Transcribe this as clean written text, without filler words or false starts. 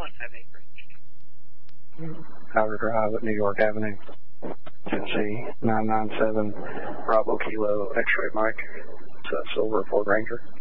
Outer Drive at New York Avenue, Tennessee, 997 Bravo Kilo X-Ray Mike, Silver Ford Ranger.